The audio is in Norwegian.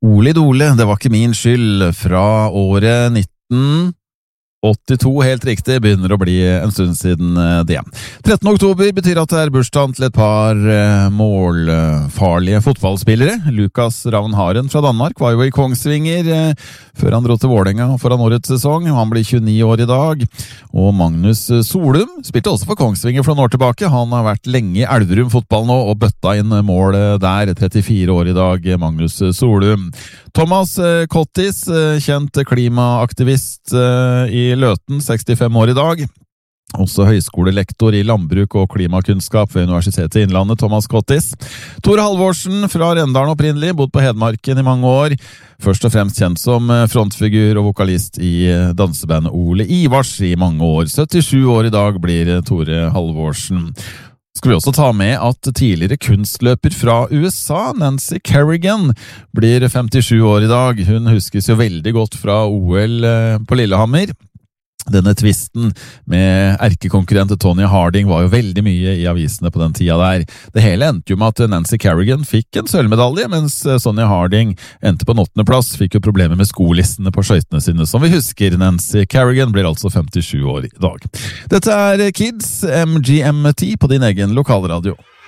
Ole Dole, det var ikke min skyld, fra året 1982, helt riktig, begynner å bli en stund siden det. 13. oktober betyr at det er bursdagen til et par målfarlige fotballspillere. Lukas Ravn Haren fra Danmark var jo i Kongsvinger før han dro til Vålerenga foran årets sesong. Han blir 29 år i dag. Og Magnus Solum spilte også for Kongsvinger for noen år tilbake. Han har vært lenge i Elverum fotball nå og bøtta inn mål der. 34 år i dag, Magnus Solum. Thomas Kottis, kjent klimaaktivist i Løten, 65 år i dag. Også høyskolelektor i landbruk og klimakunnskap ved Universitetet i Innlandet, Thomas Kottis. Tore Halvorsen fra Rendalen opprinnelig, bodd på Hedmarken i mange år. Først og fremst kjent som frontfigur og vokalist i dansebandet Ole Ivars i mange år. 77 år i dag blir Tore Halvorsen. Skal vi også ta med at tidligere kunstløper fra USA, Nancy Kerrigan, blir 57 år i dag. Hun huskes jo veldig godt fra OL på Lillehammer. Denne tvisten med erkekonkurrent Tonya Harding var jo veldig mye i avisene på den tida der. Det hele endte jo med at Nancy Kerrigan fikk en sølvmedalje, mens Tonya Harding endte på en 8. plass, fikk jo problemer med skolissene på skøytene sine. Som vi husker, Nancy Kerrigan blir altså 57 år i dag. Dette er Kids MGMT på din egen lokalradio.